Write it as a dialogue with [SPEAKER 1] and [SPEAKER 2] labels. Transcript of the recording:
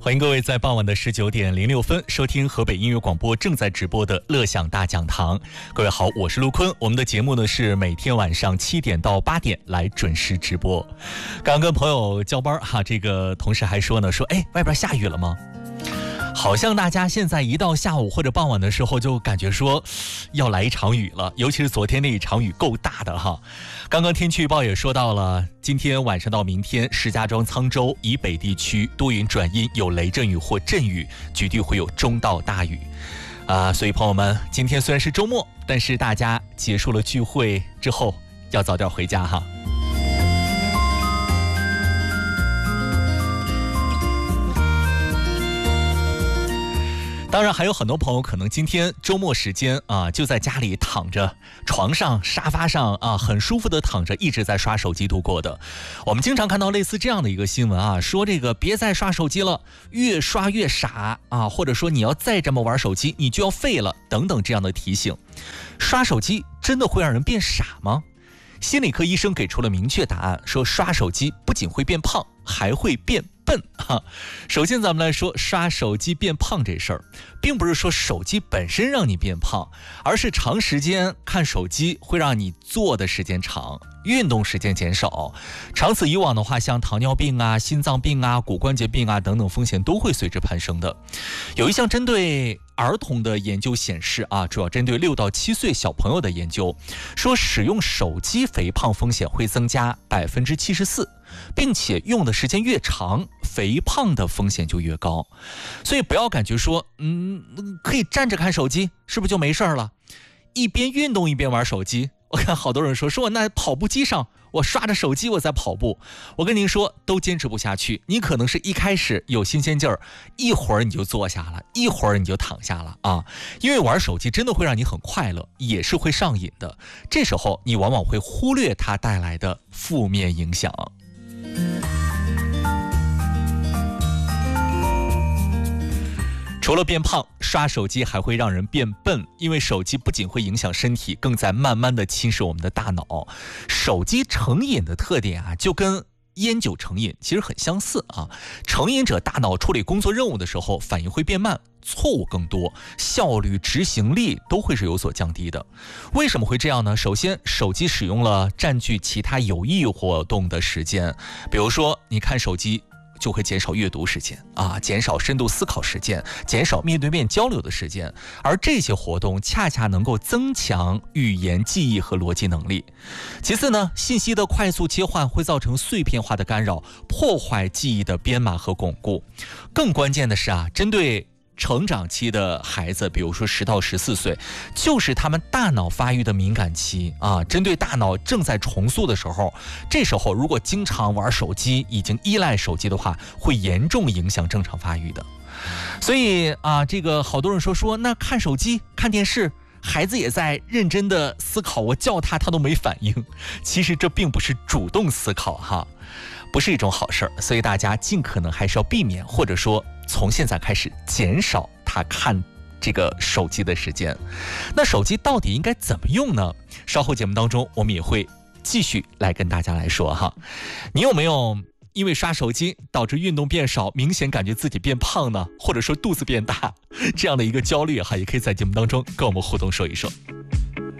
[SPEAKER 1] 欢迎各位在傍晚的19点06分收听河北音乐广播正在直播的乐享大讲堂。各位好，我是陆坤。我们的节目呢是每天晚上7点到8点来准时直播。刚跟朋友交班哈，这个同事还说呢，外边下雨了吗？好像大家现在一到下午或者傍晚的时候就感觉说要来一场雨了，尤其是昨天那一场雨够大的哈。刚刚天气预报也说到了，今天晚上到明天石家庄、沧州以北地区多云转阴，有雷阵雨或阵雨，局地会有中到大雨所以朋友们，今天虽然是周末，但是大家结束了聚会之后要早点回家哈。当然还有很多朋友可能今天周末时间就在家里躺着床上沙发上很舒服的躺着，一直在刷手机度过的。我们经常看到类似这样的一个新闻说这个别再刷手机了，越刷越傻或者说你要再这么玩手机你就要废了等等这样的提醒。刷手机真的会让人变傻吗？心理科医生给出了明确答案，说刷手机不仅会变胖，还会变笨首先咱们来说刷手机变胖这事儿，并不是说手机本身让你变胖，而是长时间看手机会让你坐的时间长，运动时间减少，长此以往的话，像糖尿病心脏病骨关节病等等风险都会随之攀升的。有一项针对儿童的研究显示主要针对6到7岁小朋友的研究，说使用手机肥胖风险会增加74%，并且用的时间越长，肥胖的风险就越高。所以不要感觉说可以站着看手机是不是就没事了，一边运动一边玩手机。我看好多人说我那跑步机上我刷着手机我在跑步，我跟您说都坚持不下去。你可能是一开始有新鲜劲儿，一会儿你就坐下了，一会儿你就躺下了因为玩手机真的会让你很快乐，也是会上瘾的，这时候你往往会忽略它带来的负面影响。除了变胖，刷手机还会让人变笨，因为手机不仅会影响身体，更在慢慢的侵蚀我们的大脑。手机成瘾的特点就跟烟酒成瘾其实很相似成瘾者大脑处理工作任务的时候反应会变慢，错误更多，效率、执行力都会是有所降低的。为什么会这样呢？首先，手机使用了占据其他有意义活动的时间，比如说你看手机就会减少阅读时间减少深度思考时间，减少面对面交流的时间，而这些活动恰恰能够增强语言记忆和逻辑能力。其次呢，信息的快速切换会造成碎片化的干扰，破坏记忆的编码和巩固。更关键的是针对成长期的孩子，比如说10到14岁，就是他们大脑发育的敏感期针对大脑正在重塑的时候，这时候如果经常玩手机，已经依赖手机的话，会严重影响正常发育的。所以这个好多人说那看手机看电视，孩子也在认真的思考，我叫他都没反应。其实这并不是主动思考不是一种好事儿，所以大家尽可能还是要避免，或者说从现在开始减少他看这个手机的时间。那手机到底应该怎么用呢？稍后节目当中我们也会继续来跟大家来说你有没有因为刷手机导致运动变少，明显感觉自己变胖呢？或者说肚子变大，这样的一个焦虑也可以在节目当中跟我们互动说一说。